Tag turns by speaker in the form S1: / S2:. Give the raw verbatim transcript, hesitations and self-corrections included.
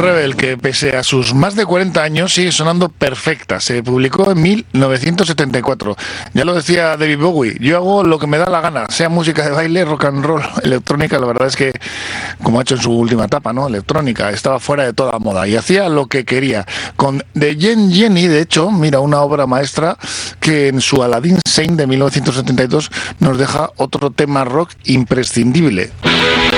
S1: Rebel, que pese a sus más de cuarenta años sigue sonando perfecta. Se publicó en mil novecientos setenta y cuatro. Ya lo decía David Bowie, yo hago lo que me da la gana, sea música de baile, rock and roll, electrónica. La verdad es que, como ha hecho en su última etapa, ¿no? Electrónica, estaba fuera de toda moda y hacía lo que quería. Con The Yen Jenny, de hecho, mira, una obra maestra que en su Aladdin Sane de mil novecientos setenta y dos nos deja otro tema rock imprescindible.